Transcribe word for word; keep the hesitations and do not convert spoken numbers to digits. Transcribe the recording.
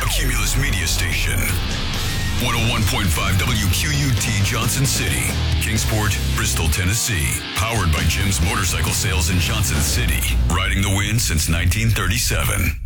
a Cumulus media station. one oh one point five W Q U T Johnson City, Kingsport, Bristol, Tennessee. Powered by Jim's Motorcycle Sales in Johnson City. Riding the wind since nineteen thirty-seven.